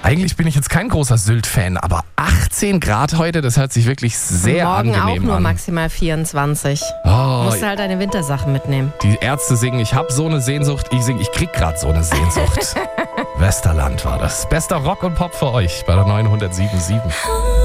Eigentlich bin ich jetzt kein großer Sylt-Fan, aber 18 Grad heute, das hört sich wirklich sehr Morgen angenehm auch nur an. maximal 24. Oh, Musst du halt deine Wintersachen mitnehmen. die Ärzte singen, ich habe so eine Sehnsucht. Ich singe, ich krieg gerade so eine Sehnsucht. Westerland war das. Bester Rock und Pop für euch bei der 907.7.